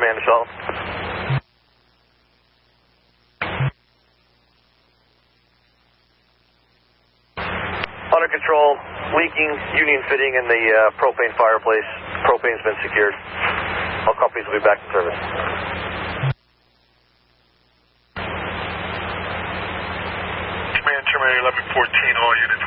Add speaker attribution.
Speaker 1: Command to Salt. Under control, leaking union fitting in the propane fireplace. Propane's been secured. All copies will be back in service.
Speaker 2: Command Terminator 1114, all units